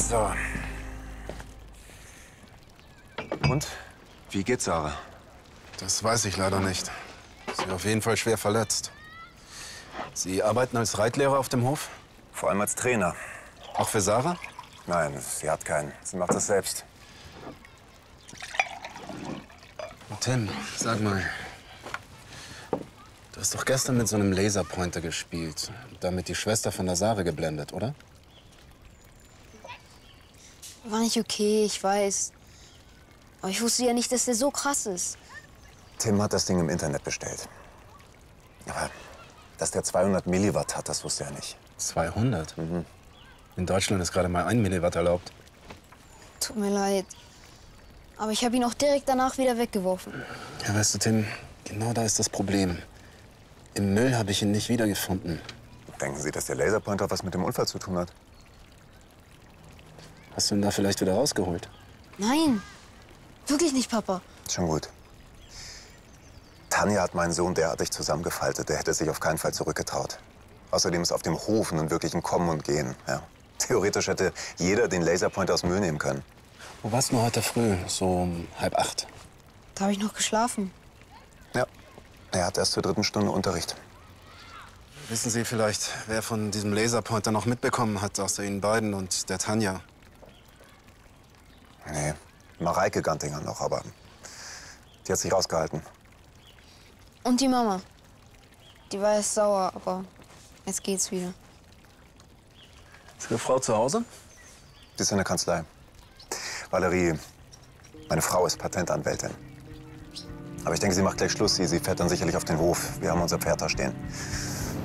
So. Und? Wie geht's Sarah? Das weiß ich leider nicht. Sie ist auf jeden Fall schwer verletzt. Sie arbeiten als Reitlehrer auf dem Hof? Vor allem als Trainer. Auch für Sarah? Nein, sie hat keinen. Sie macht das selbst. Tim, sag mal. Du hast doch gestern mit so einem Laserpointer gespielt. Damit die Schwester von der Sarah geblendet, oder? War nicht okay, ich weiß. Aber ich wusste ja nicht, dass der so krass ist. Tim hat das Ding im Internet bestellt. Aber dass der 200 Milliwatt hat, das wusste er nicht. 200? Mhm. In Deutschland ist gerade mal 1 Milliwatt erlaubt. Tut mir leid. Aber ich habe ihn auch direkt danach wieder weggeworfen. Ja, weißt du, Tim, genau da ist das Problem. Im Müll habe ich ihn nicht wiedergefunden. Denken Sie, dass der Laserpointer was mit dem Unfall zu tun hat? Hast du ihn da vielleicht wieder rausgeholt? Nein, wirklich nicht, Papa. Schon gut. Tanja hat meinen Sohn derartig zusammengefaltet, der hätte sich auf keinen Fall zurückgetraut. Außerdem ist auf dem Hof nun wirklich ein Kommen und Gehen. Ja. Theoretisch hätte jeder den Laserpointer aus dem Müll nehmen können. Wo warst du heute früh? So um 7:30? Da habe ich noch geschlafen. Ja, er hat erst zur 3. Stunde Unterricht. Wissen Sie vielleicht, wer von diesem Laserpointer noch mitbekommen hat, außer Ihnen beiden und der Tanja? Nee, Mareike Gantinger noch, aber die hat sich rausgehalten. Und die Mama. Die war erst sauer, aber jetzt geht's wieder. Ist Ihre Frau zu Hause? Die ist in der Kanzlei. Valerie, meine Frau ist Patentanwältin. Aber ich denke, sie macht gleich Schluss. Sie fährt dann sicherlich auf den Hof. Wir haben unser Pferd da stehen.